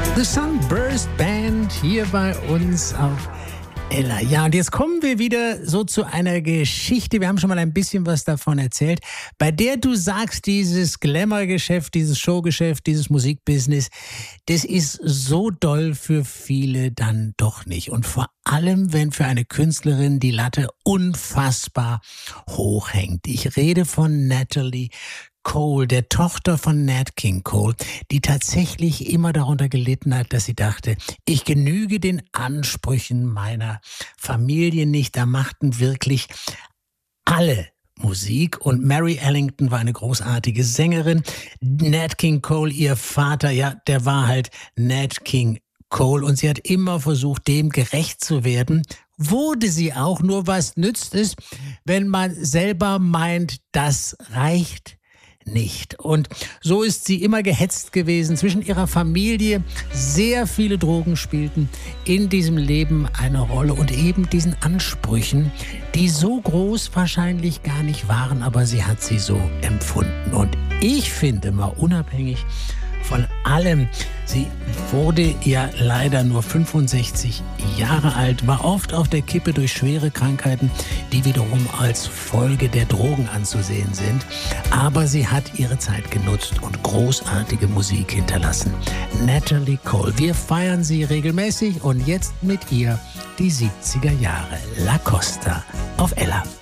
The Sunburst Band hier bei uns auf Ella. Ja, und jetzt kommen wir wieder so zu einer Geschichte. Wir haben schon mal ein bisschen was davon erzählt, bei der du sagst, dieses Glamour-Geschäft, dieses Showgeschäft, dieses Musikbusiness, das ist so doll für viele dann doch nicht. Und vor allem, wenn für eine Künstlerin die Latte unfassbar hoch hängt. Ich rede von Natalie Cole, der Tochter von Nat King Cole, die tatsächlich immer darunter gelitten hat, dass sie dachte, ich genüge den Ansprüchen meiner Familie nicht. Da machten wirklich alle Musik, und Mary Ellington war eine großartige Sängerin. Nat King Cole, ihr Vater, ja, der war halt Nat King Cole, und sie hat immer versucht, dem gerecht zu werden. Wurde sie auch, nur was nützt es, wenn man selber meint, das reicht nicht. Und so ist sie immer gehetzt gewesen zwischen ihrer Familie. Sehr viele Drogen spielten in diesem Leben eine Rolle und eben diesen Ansprüchen, die so groß wahrscheinlich gar nicht waren, aber sie hat sie so empfunden. Und ich finde mal, unabhängig von allem, sie wurde ja leider nur 65 Jahre alt, war oft auf der Kippe durch schwere Krankheiten, die wiederum als Folge der Drogen anzusehen sind. Aber sie hat ihre Zeit genutzt und großartige Musik hinterlassen. Natalie Cole, wir feiern sie regelmäßig, und jetzt mit ihr die 70er Jahre. La Costa auf Ella.